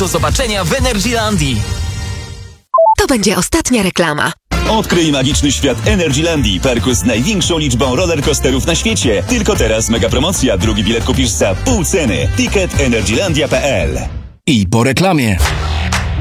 Do zobaczenia w Energylandii. To będzie ostatnia reklama. Odkryj magiczny świat Energylandii, parku z największą liczbą rollercoasterów na świecie. Tylko teraz mega promocja. Drugi bilet kupisz za pół ceny. Ticket energylandia.pl. I po reklamie.